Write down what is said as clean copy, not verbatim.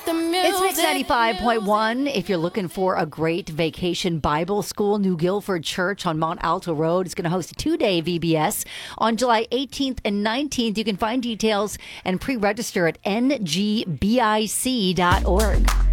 It's Mix 95.1. If you're looking for a great vacation Bible school, New Guilford Church on Mount Alto Road is going to host a 2-day VBS on July 18th and 19th. You can find details and pre-register at ngbic.org.